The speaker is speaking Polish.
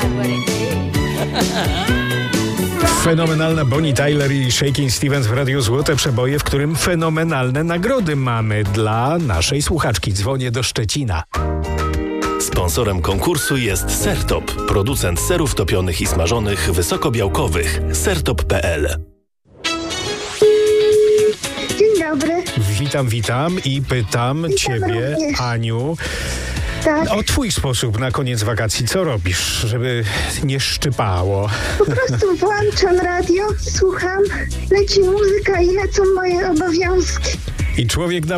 Fenomenalna Bonnie Tyler i Shakin' Stevens w Radiu Złote Przeboje, w którym fenomenalne nagrody mamy dla naszej słuchaczki. Dzwonię do Szczecina. Sponsorem konkursu jest Sertop, producent serów topionych i smażonych wysokobiałkowych. Sertop.pl. Dzień dobry. Witam i pytam ciebie, również. Aniu, Tak, o twój sposób na koniec wakacji. Co robisz, żeby nie szczypało? po prostu włączam radio, słucham, leci muzyka i lecą moje obowiązki. I człowiek na